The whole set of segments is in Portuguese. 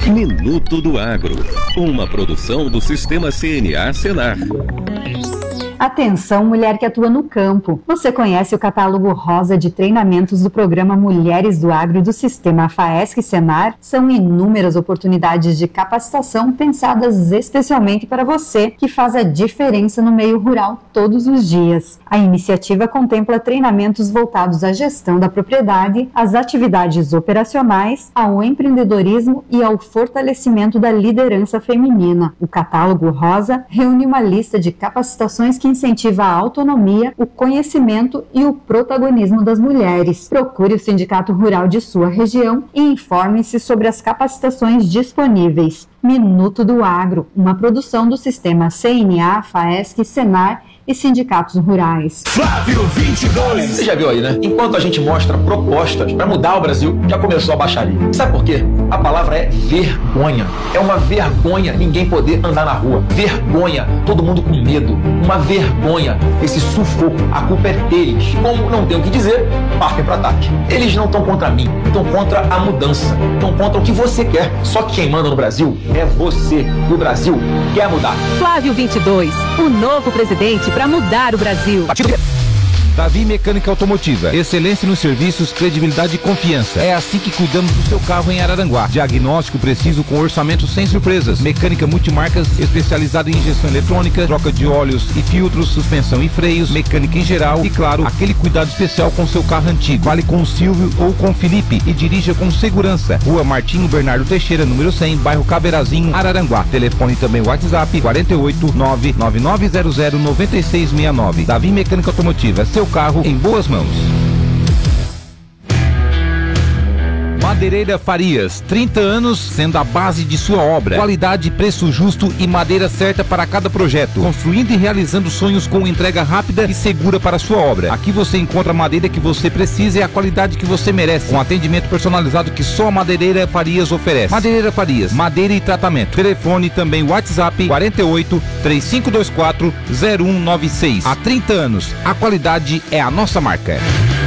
Minuto do Agro, uma produção do Sistema CNA Senar. Atenção, mulher que atua no campo. Você conhece o catálogo rosa de treinamentos do programa Mulheres do Agro do Sistema FAESC Senar? São inúmeras oportunidades de capacitação pensadas especialmente para você, que faz a diferença no meio rural todos os dias. A iniciativa contempla treinamentos voltados à gestão da propriedade, às atividades operacionais, ao empreendedorismo e ao fortalecimento da liderança feminina. O catálogo rosa reúne uma lista de capacitações que incentiva a autonomia, o conhecimento e o protagonismo das mulheres. Procure o sindicato rural de sua região e informe-se sobre as capacitações disponíveis. Minuto do Agro, uma produção do Sistema CNA, FAESC, Senar e sindicatos rurais. Flávio 22. Você já viu aí, né? Enquanto a gente mostra propostas para mudar o Brasil, já começou a baixaria. Sabe por quê? A palavra é vergonha. É uma vergonha ninguém poder andar na rua. Vergonha, todo mundo com medo. Uma vergonha, esse sufoco. A culpa é deles. Como não tem o que dizer, partem para ataque. Eles não estão contra mim, estão contra a mudança. Estão contra o que você quer. Só que quem manda no Brasil é você. E o Brasil quer mudar. Flávio 22, o novo presidente para mudar o Brasil. Davi Mecânica Automotiva. Excelência nos serviços, credibilidade e confiança. É assim que cuidamos do seu carro em Araranguá. Diagnóstico preciso com orçamento sem surpresas. Mecânica multimarcas especializada em injeção eletrônica, troca de óleos e filtros, suspensão e freios, mecânica em geral e, claro, aquele cuidado especial com seu carro antigo. Fale com o Silvio ou com o Felipe e dirija com segurança. Rua Martinho Bernardo Teixeira, número 100, bairro Caberazinho, Araranguá. Telefone também WhatsApp 48 99900 9669. Davi Mecânica Automotiva. Seu carro em boas mãos. Madeireira Farias, 30 anos sendo a base de sua obra. Qualidade, preço justo e madeira certa para cada projeto. Construindo e realizando sonhos com entrega rápida e segura para sua obra. Aqui você encontra a madeira que você precisa e a qualidade que você merece. Com atendimento personalizado que só a Madeireira Farias oferece. Madeireira Farias, madeira e tratamento. Telefone também WhatsApp 48 3524 0196. Há 30 anos, a qualidade é a nossa marca.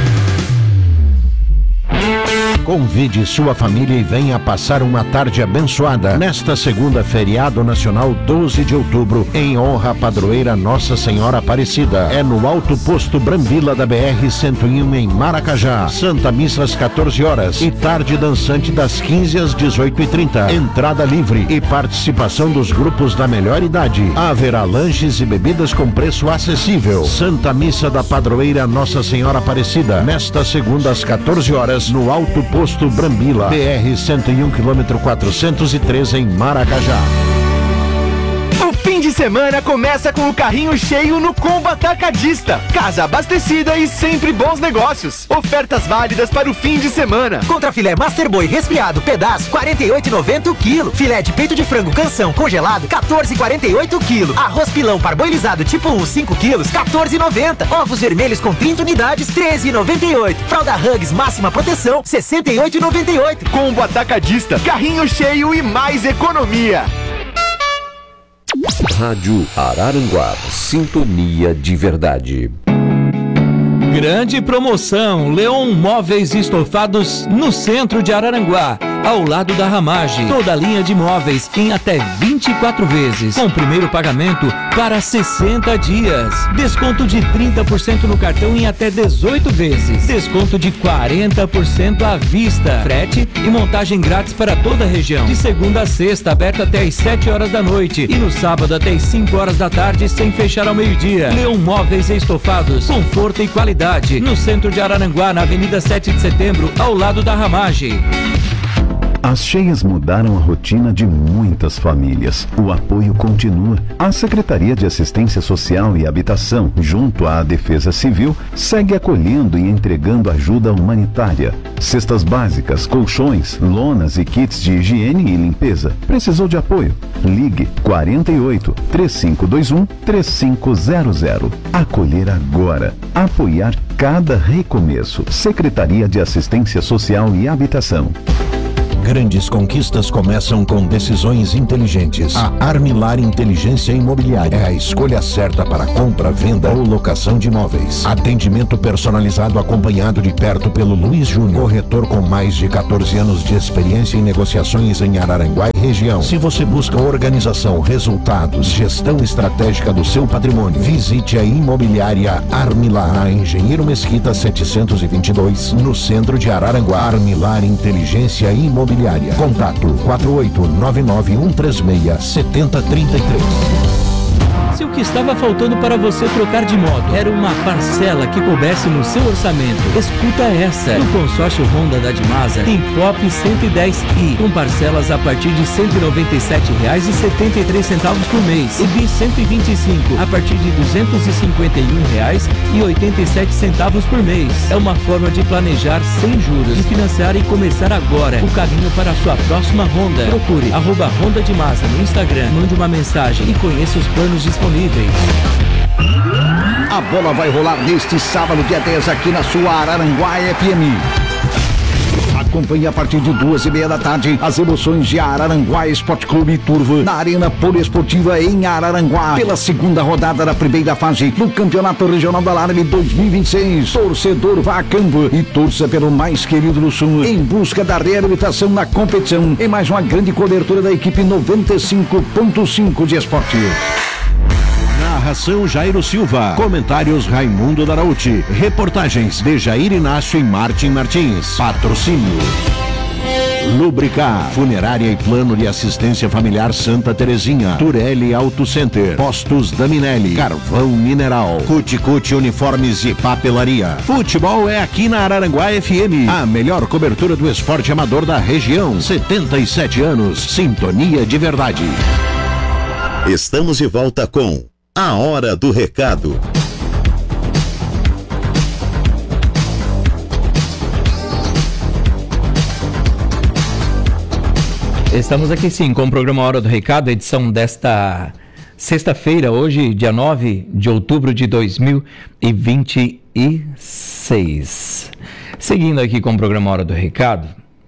Convide sua família e venha passar uma tarde abençoada nesta segunda feriado nacional 12 de outubro em honra à padroeira Nossa Senhora Aparecida. É no Alto Posto Brambila da BR-101 em Maracajá. Santa Missa às 14 horas e tarde dançante das 15 às 18h30. Entrada livre e participação dos grupos da melhor idade. Haverá lanches e bebidas com preço acessível. Santa Missa da padroeira Nossa Senhora Aparecida nesta segunda às 14 horas no Alto Posto Brambila, BR-101, quilômetro 403 em Maracajá. O fim de semana começa com o carrinho cheio no Combo Atacadista. Casa abastecida e sempre bons negócios. Ofertas válidas para o fim de semana. Contra filé Master Boi resfriado, pedaço, R$ 48,90 o quilo. Filé de peito de frango canção congelado, R$ 14,48 o quilo. Arroz pilão parboilizado tipo 1, 5 quilos, R$ 14,90. Ovos vermelhos com 30 unidades, R$ 13,98. Fralda Hugs máxima proteção, R$ 68,98. Combo Atacadista, carrinho cheio e mais economia. Rádio Araranguá, sintonia de verdade. Grande promoção, Leon Móveis Estofados no centro de Araranguá, ao lado da Ramage. Toda a linha de móveis em até 24 vezes, com primeiro pagamento para 60 dias. Desconto de 30% no cartão em até 18 vezes. Desconto de 40% à vista. Frete e montagem grátis para toda a região. De segunda a sexta, aberto até às 7 horas da noite. E no sábado até às 5 horas da tarde, sem fechar ao meio-dia. Leon Móveis Estofados, conforto e qualidade. No centro de Araranguá, na Avenida 7 de Setembro, ao lado da Ramage. As cheias mudaram a rotina de muitas famílias. O apoio continua. A Secretaria de Assistência Social e Habitação, junto à Defesa Civil, segue acolhendo e entregando ajuda humanitária. Cestas básicas, colchões, lonas e kits de higiene e limpeza. Precisou de apoio? Ligue 48 3521 3500. Acolher agora. Apoiar cada recomeço. Secretaria de Assistência Social e Habitação. Grandes conquistas começam com decisões inteligentes. A Armilar Inteligência Imobiliária é a escolha certa para compra, venda ou locação de imóveis. Atendimento personalizado acompanhado de perto pelo Luiz Júnior, corretor com mais de 14 anos de experiência em negociações em Araranguá e região. Se você busca organização, resultados, gestão estratégica do seu patrimônio, visite a Imobiliária Armilar, na Engenheiro Mesquita 722, no centro de Araranguá. Armilar Inteligência Imobiliária. Contato 48991367033. Se o que estava faltando para você trocar de moto era uma parcela que coubesse no seu orçamento, escuta essa. No consórcio Honda da Dimasa tem Pop 110i, com parcelas a partir de R$ 197,73 por mês, e Bi 125 a partir de R$ 251,87 por mês. É uma forma de planejar sem juros e financiar e começar agora o caminho para a sua próxima Honda. Procure @Honda Dimasa no Instagram, mande uma mensagem e conheça os planos disponíveis. A bola vai rolar neste sábado, dia 10, aqui na sua Araranguá FM. Acompanhe a partir de 2h30 da tarde as emoções de Araranguá Esporte Clube Turvo na Arena Poliesportiva em Araranguá, pela segunda rodada da primeira fase do Campeonato Regional da Alarme 2026. Torcedor vá a campo e torça pelo mais querido do Sul em busca da reabilitação na competição. E mais uma grande cobertura da equipe 95.5 de esporte. Narração Jairo Silva. Comentários Raimundo Darauti. Reportagens de Jair Inácio e Martim Martins. Patrocínio Lubricar, Funerária e Plano de Assistência Familiar Santa Terezinha, Turelli Auto Center, Postos Daminelli, Carvão Mineral, Cuticute Uniformes e Papelaria. Futebol é aqui na Araranguá FM, a melhor cobertura do esporte amador da região. 77 anos, sintonia de verdade. Estamos de volta com A Hora do Recado. Estamos aqui sim com o programa Hora do Recado, edição desta sexta-feira, hoje, dia 9 de outubro de 2026. Seguindo aqui com o programa Hora do Recado,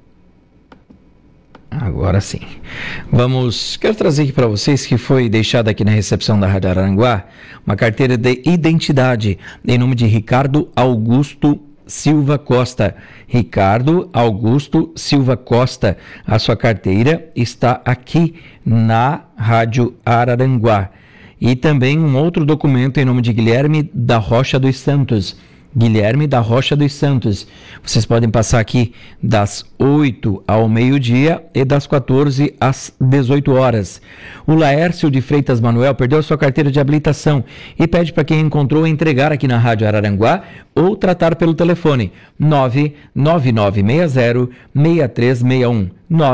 agora sim, quero trazer aqui para vocês que foi deixada aqui na recepção da Rádio Araranguá uma carteira de identidade em nome de Ricardo Augusto Silva Costa. Ricardo Augusto Silva Costa, a sua carteira está aqui na Rádio Araranguá. E também um outro documento em nome de Guilherme da Rocha dos Santos. Guilherme da Rocha dos Santos. Vocês podem passar aqui das 8 ao meio-dia e das 14 às 18 horas. O Laércio de Freitas Manuel perdeu a sua carteira de habilitação e pede para quem encontrou entregar aqui na Rádio Araranguá ou tratar pelo telefone 99960-6361,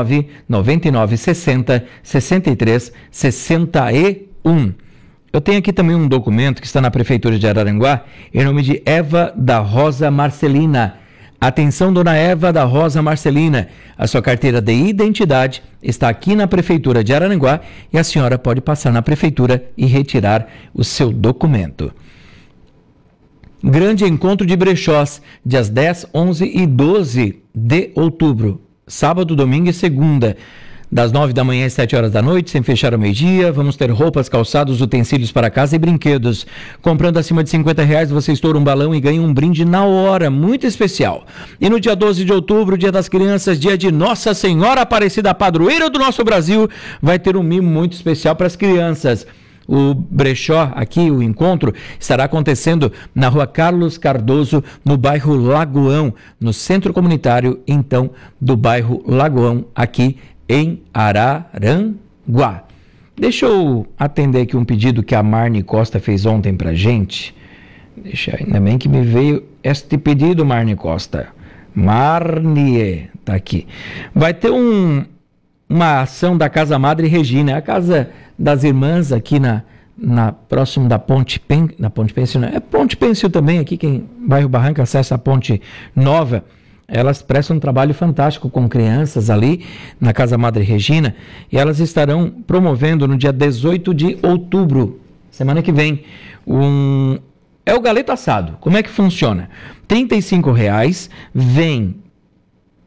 99960-6361. Eu tenho aqui também um documento que está na Prefeitura de Araranguá, em nome de Eva da Rosa Marcelina. Atenção, dona Eva da Rosa Marcelina, a sua carteira de identidade está aqui na Prefeitura de Araranguá e a senhora pode passar na Prefeitura e retirar o seu documento. Grande encontro de brechós, dias 10, 11 e 12 de outubro, sábado, domingo e segunda. Das 9 da manhã às 7 horas da noite, sem fechar ao meio-dia, vamos ter roupas, calçados, utensílios para casa e brinquedos. Comprando acima de R$50, você estoura um balão e ganha um brinde na hora, muito especial. E no dia 12 de outubro, dia das crianças, dia de Nossa Senhora Aparecida, padroeira do nosso Brasil, vai ter um mimo muito especial para as crianças. O brechó aqui, o encontro, estará acontecendo na rua Carlos Cardoso, no bairro Lagoão, no centro comunitário, então, do bairro Lagoão, aqui em Araranguá. Deixa eu atender aqui um pedido que a Marne Costa fez ontem pra gente. Ainda bem que me veio este pedido, Marne Costa. Marne, tá aqui. Vai ter uma ação da Casa Madre Regina, a casa das irmãs aqui próximo da Ponte Pêncil, é Ponte Pêncil também, aqui quem bairro Barranca acessa a Ponte Nova. Elas prestam um trabalho fantástico com crianças ali na Casa Madre Regina e elas estarão promovendo no dia 18 de outubro, semana que vem, é o galeto assado. Como é que funciona? R$35 vem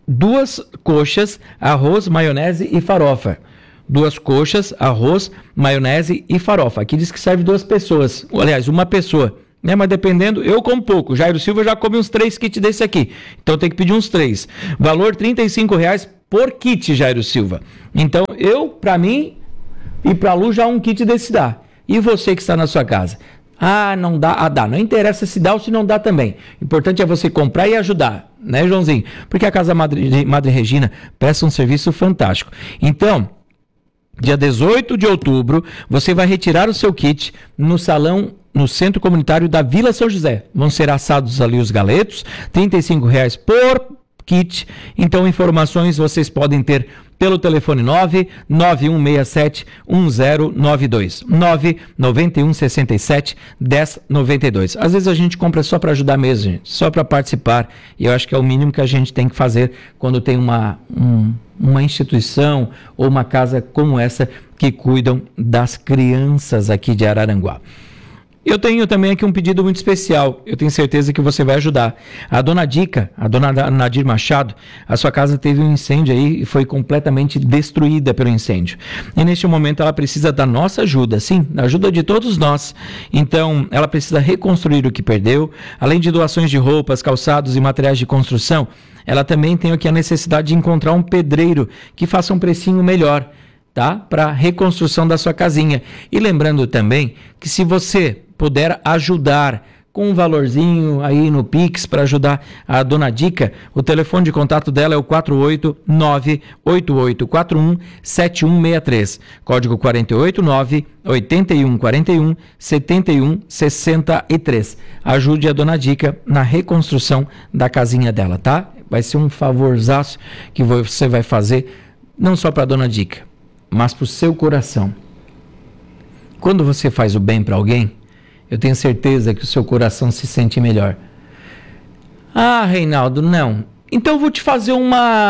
2 coxas, arroz, maionese e farofa. 2 coxas, arroz, maionese e farofa. Aqui diz que serve 2 pessoas. Aliás, uma pessoa. Né? Mas dependendo, eu como pouco. Jairo Silva já come uns 3 kits desse aqui. Então tem que pedir uns 3. Valor R$35 por kit, Jairo Silva. Então pra mim e pra Lu já um kit desse dá. E você que está na sua casa? Ah, não dá. Ah, dá. Não interessa se dá ou se não dá também. O importante é você comprar e ajudar, né, Joãozinho? Porque a Casa Madre Regina presta um serviço fantástico. Então, dia 18 de outubro, você vai retirar o seu kit no salão, no Centro Comunitário da Vila São José. Vão ser assados ali os galetos, R$35 por kit. Então, informações vocês podem ter pelo telefone 991671092, 991671092. Às vezes a gente compra só para ajudar mesmo, gente, só para participar, e eu acho que é o mínimo que a gente tem que fazer quando tem uma instituição ou uma casa como essa que cuidam das crianças aqui de Araranguá. Eu tenho também aqui um pedido muito especial, eu tenho certeza que você vai ajudar. A dona Dica, a dona Nadir Machado, a sua casa teve um incêndio aí e foi completamente destruída pelo incêndio. E neste momento ela precisa da nossa ajuda, sim, da ajuda de todos nós. Então ela precisa reconstruir o que perdeu, além de doações de roupas, calçados e materiais de construção, ela também tem aqui a necessidade de encontrar um pedreiro que faça um precinho melhor, tá? Para a reconstrução da sua casinha. E lembrando também que se você puder ajudar com um valorzinho aí no Pix para ajudar a dona Dica, o telefone de contato dela é o 489-8841-7163, código 489-8141-7163. Ajude a dona Dica na reconstrução da casinha dela, tá? Vai ser um favorzaço que você vai fazer, não só para a dona Dica, mas para o seu coração. Quando você faz o bem para alguém, eu tenho certeza que o seu coração se sente melhor. Ah, Reinaldo, não. Então eu vou te fazer um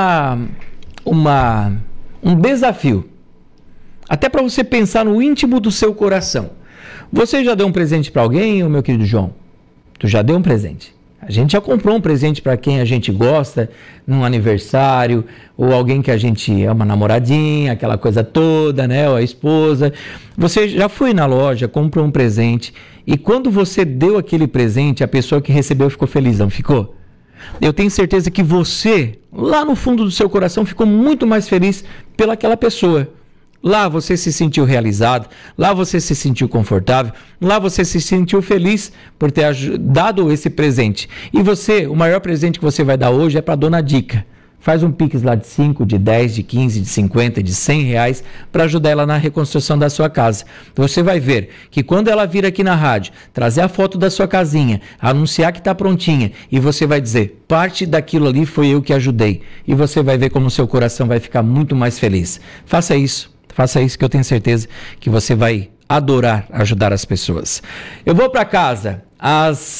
desafio. Até para você pensar no íntimo do seu coração. Você já deu um presente para alguém, meu querido João? Tu já deu um presente? A gente já comprou um presente para quem a gente gosta, num aniversário, ou alguém que a gente ama, namoradinha, aquela coisa toda, né? Ou a esposa. Você já foi na loja, comprou um presente, e quando você deu aquele presente, a pessoa que recebeu ficou feliz, não ficou? Eu tenho certeza que você, lá no fundo do seu coração, ficou muito mais feliz pelaquela pessoa. Lá você se sentiu realizado, lá você se sentiu confortável, lá você se sentiu feliz por ter dado esse presente. E você, o maior presente que você vai dar hoje é para a dona Dica. Faz um Pix lá de 5, de 10, de 15, de 50, de 100 reais para ajudar ela na reconstrução da sua casa. Você vai ver que quando ela vir aqui na rádio, trazer a foto da sua casinha, anunciar que está prontinha, e você vai dizer, parte daquilo ali foi eu que ajudei. E você vai ver como o seu coração vai ficar muito mais feliz. Faça isso que eu tenho certeza que você vai adorar ajudar as pessoas. Eu vou para casa às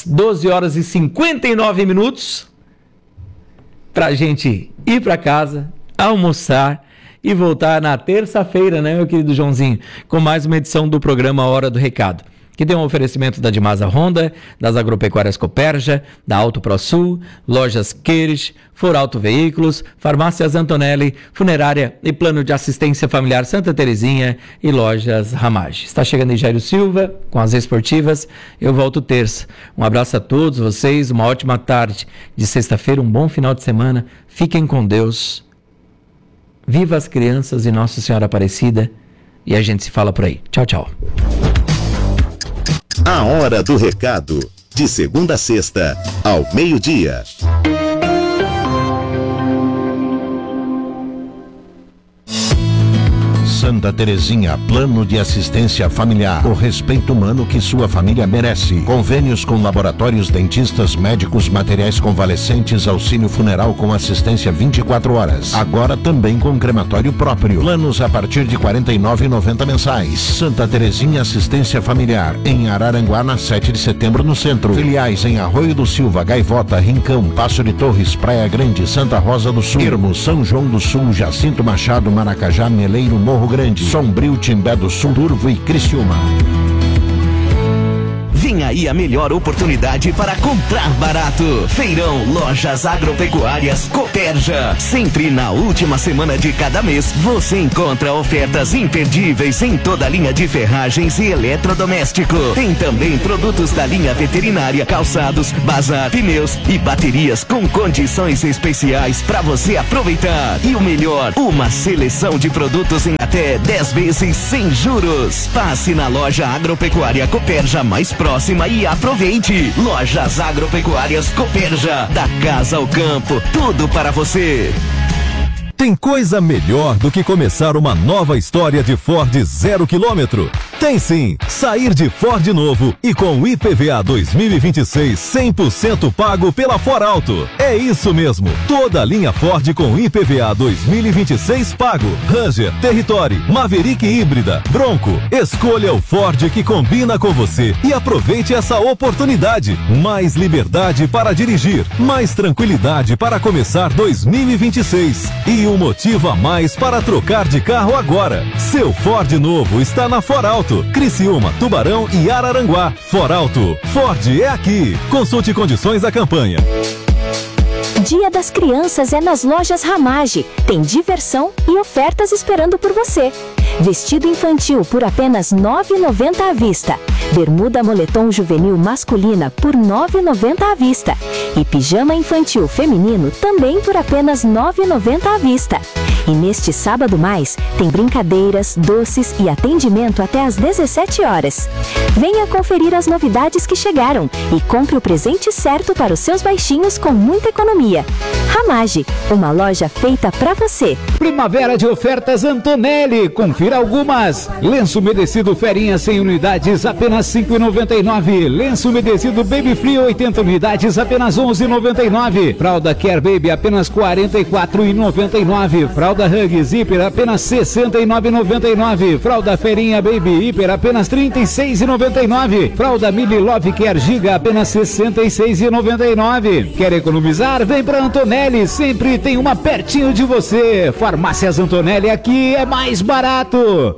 12h59 para a gente ir para casa, almoçar e voltar na terça-feira, né, meu querido Joãozinho, com mais uma edição do programa Hora do Recado, que tem um oferecimento da Dimasa Honda, das Agropecuárias Copérgia, da Auto ProSul, Lojas Queires, Forauto Veículos, Farmácias Antonelli, Funerária e Plano de Assistência Familiar Santa Terezinha e Lojas Ramage. Está chegando aí Jairo Silva com as esportivas. Eu volto terça. Um abraço a todos vocês, uma ótima tarde de sexta-feira, um bom final de semana. Fiquem com Deus. Viva as crianças e Nossa Senhora Aparecida. E a gente se fala por aí. Tchau, tchau. A Hora do Recado, de segunda a sexta, ao meio-dia. Santa Terezinha, plano de assistência familiar. O respeito humano que sua família merece. Convênios com laboratórios, dentistas, médicos, materiais convalescentes, auxílio funeral com assistência 24 horas. Agora também com crematório próprio. Planos a partir de R$ 49,90 mensais. Santa Terezinha Assistência Familiar. Em Araranguá, na 7 de setembro, no centro. Filiais em Arroio do Silva, Gaivota, Rincão, Passo de Torres, Praia Grande, Santa Rosa do Sul, Ermo, São João do Sul, Jacinto Machado, Maracajá, Meleiro, Morro Grande, Sombrio, Timbé do Sul, Turvo e Criciúma. Vem aí a melhor oportunidade para comprar barato. Feirão Lojas Agropecuárias Copérgia. Sempre na última semana de cada mês, você encontra ofertas imperdíveis em toda a linha de ferragens e eletrodoméstico. Tem também produtos da linha veterinária, calçados, bazar, pneus e baterias com condições especiais para você aproveitar. E o melhor, uma seleção de produtos em até 10 vezes sem juros. Passe na loja Agropecuária Copérgia mais próxima e aproveite. Lojas Agropecuárias Copérgia, da casa ao campo, tudo para você. Tem coisa melhor do que começar uma nova história de Ford 0 km? Tem sim! Sair de Ford novo e com o IPVA 2026 100% pago pela Forauto. É isso mesmo! Toda a linha Ford com IPVA 2026 pago. Ranger, Territory, Maverick híbrida, Bronco. Escolha o Ford que combina com você e aproveite essa oportunidade. Mais liberdade para dirigir, mais tranquilidade para começar 2026 e um motivo a mais para trocar de carro agora. Seu Ford novo está na Forauto. Criciúma, Tubarão e Araranguá. Forauto. Ford é aqui. Consulte condições da campanha. Dia das Crianças é nas lojas Ramage. Tem diversão e ofertas esperando por você. Vestido infantil por apenas R$ 9,90 à vista. Bermuda moletom juvenil masculina por R$ 9,90 à vista. E pijama infantil feminino também por apenas R$ 9,90 à vista. E neste sábado mais, tem brincadeiras, doces e atendimento até às 17 horas. Venha conferir as novidades que chegaram e compre o presente certo para os seus baixinhos com muita economia. Ramage, uma loja feita para você. Primavera de ofertas Antonelli. Confira algumas. Lenço umedecido Ferinha 100 unidades, apenas R$ 5,99. Lenço umedecido Baby Free 80 unidades, apenas R$ 11,99. Fralda Care Baby, apenas R$ 44,99. Fralda Hug Zíper, apenas R$ 69,99. Fralda Ferinha Baby Hiper, apenas R$ 36,99. Fralda Mili Love Care Giga, apenas R$ 66,99. Quer economizar? Vem pra Antonelli, sempre tem uma pertinho de você. Farmácias Antonelli, aqui é mais barato.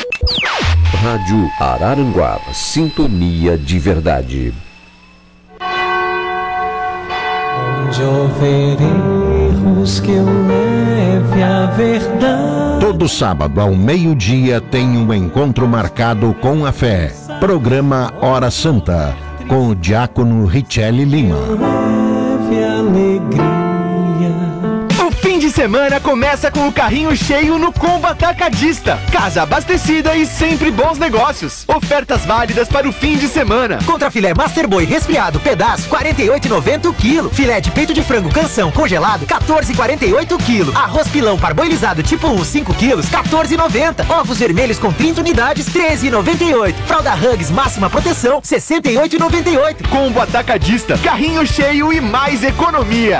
Rádio Araranguá, sintonia de verdade. Onde houver erros que eu leve a verdade. Todo sábado ao meio-dia tem um encontro marcado com a fé. Programa Hora Santa, com o diácono Richelle Lima. Leve alegria. O fim de semana começa com o carrinho cheio no Combo Atacadista. Casa abastecida e sempre bons negócios. Ofertas válidas para o fim de semana. Contra filé Master Boi resfriado, pedaço, R$ 48,90 o quilo. Filé de peito de frango canção congelado, R$ 14,48 o quilo. Arroz pilão parboilizado tipo 1, 5 quilos, R$ 14,90. Ovos vermelhos com 30 unidades, R$ 13,98. Fralda Hugs máxima proteção, R$ 68,98. Combo Atacadista, carrinho cheio e mais economia.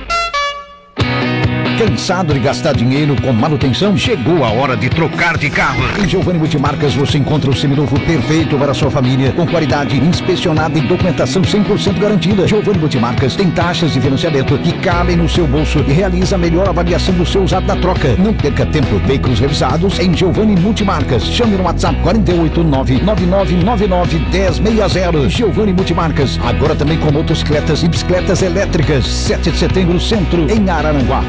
Cansado de gastar dinheiro com manutenção? Chegou a hora de trocar de carro. Em Giovanni Multimarcas você encontra o seminovo perfeito para a sua família, com qualidade inspecionada e documentação 100% garantida. Giovanni Multimarcas tem taxas de financiamento que cabem no seu bolso e realiza a melhor avaliação do seu usado na troca. Não perca tempo, veículos revisados em Giovanni Multimarcas. Chame no WhatsApp 489-9999-1060. Giovanni Multimarcas, agora também com motocicletas e bicicletas elétricas. 7 de setembro, centro, em Araranguá.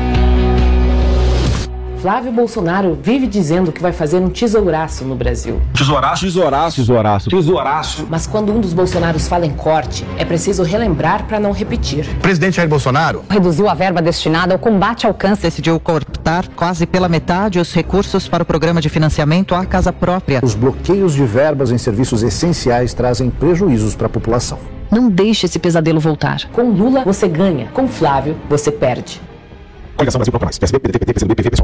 Flávio Bolsonaro vive dizendo que vai fazer um tesouraço no Brasil. Tesouraço? Tesouraço, tesouraço. Tesouraço. Mas quando um dos Bolsonaros fala em corte, é preciso relembrar para não repetir. O presidente Jair Bolsonaro reduziu a verba destinada ao combate ao câncer. Decidiu cortar quase pela metade os recursos para o programa de financiamento à casa própria. Os bloqueios de verbas em serviços essenciais trazem prejuízos para a população. Não deixe esse pesadelo voltar. Com Lula, você ganha. Com Flávio, você perde. Coligação Brasil Proclamais. PSB, PDT, PT, PCdoB, PV, PSOL.